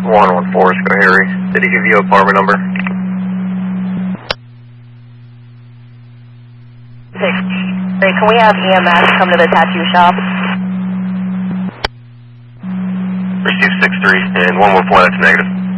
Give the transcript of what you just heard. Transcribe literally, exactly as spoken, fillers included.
one one four, Sco Harry. Did he give you apartment number? Six. Hey, can we have E M S come to the tattoo shop? Receive six three, and one one four, that's negative.